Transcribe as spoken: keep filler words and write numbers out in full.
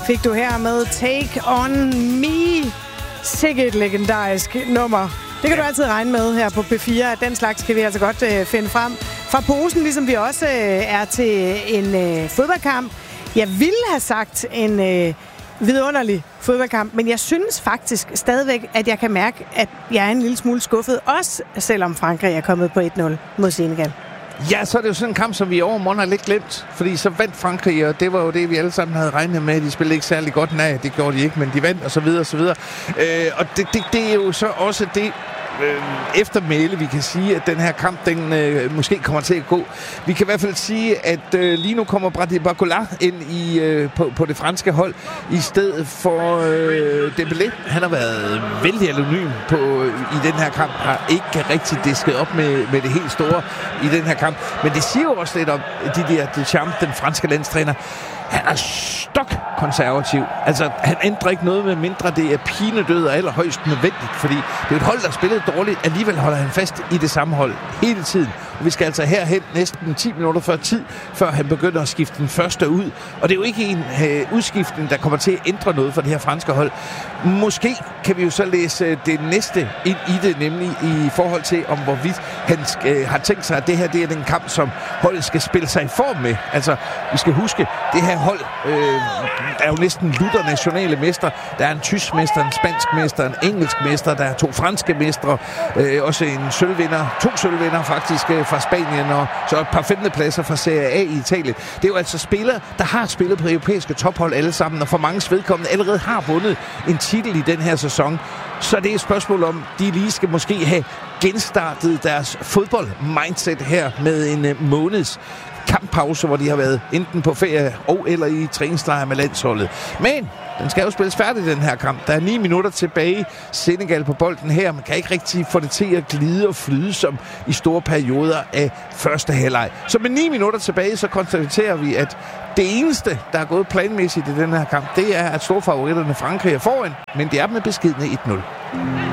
fik du her med Take On Me. Sikke et legendarisk nummer. Det kan du altid regne med her på P fire. Den slags kan vi altså godt øh, finde frem fra posen, ligesom vi også øh, er til en øh, fodboldkamp. Jeg ville have sagt en øh, vidunderlig fodboldkamp, men jeg synes faktisk stadigvæk, at jeg kan mærke, at jeg er en lille smule skuffet, også selvom Frankrig er kommet på et nul mod Senegal. Ja, så er det jo sådan en kamp, som vi over morgen har lidt glemt, fordi så vandt Frankrig, og det var jo det, vi alle sammen havde regnet med. De spillede ikke særlig godt, nej, det gjorde de ikke, men de vandt, og så videre, og så videre. Øh, og det, det, det er jo så også det øh, eftermæle, vi kan sige, at den her kamp, den øh, måske kommer til at gå. Vi kan i hvert fald sige, at øh, lige nu kommer Brady Barcola ind i, øh, på, på det franske hold, i stedet for øh, Dembélé. Han har været vældig anonym på, øh, i den her kamp, har ikke rigtig disket op med, med det helt store i den her kamp. Men det siger jo også lidt om de der Deschamps, den franske landstræner. Han er stok konservativ. Altså, han ændrer ikke noget med mindre. Det er pinedød og allerhøjst nødvendigt, fordi det er et hold, der spillede dårligt. Alligevel holder han fast i det samme hold hele tiden. Og vi skal altså herhen næsten ti minutter før tid, før han begynder at skifte den første ud. Og det er jo ikke en øh, udskiftning, der kommer til at ændre noget for det her franske hold. Måske kan vi jo så læse det næste ind i det, nemlig i forhold til, om hvorvidt han øh, har tænkt sig, at det her det er den kamp, som holdet skal spille sig i form med. Altså, vi skal huske, det her hold øh, er jo næsten lutter nationale mester. Der er en tysk mester, en spansk mester, en engelsk mester, der er to franske mestre, øh, også en sølvvinder, to sølvvinder faktisk øh, fra Spanien, og så et par femtepladser fra Serie A i Italien. Det er jo altså spillere, der har spillet på europæiske tophold alle sammen, og for mange vedkommende allerede har vundet en titel i den her sæson. Så det er et spørgsmål om, de lige skal måske have genstartet deres fodbold-mindset her med en øh, måneds kamppause, hvor de har været enten på ferie og eller i træningslejr med landsholdet. Men den skal jo spilles færdig, den her kamp. Der er ni minutter tilbage. Senegal på bolden her. Man kan ikke rigtig få det til at glide og flyde som i store perioder af første halvleg. Så med ni minutter tilbage, så konstaterer vi, at det eneste, der er gået planmæssigt i den her kamp, det er, at storfavoritterne Frankrig er foran, men det er med beskedne et nul.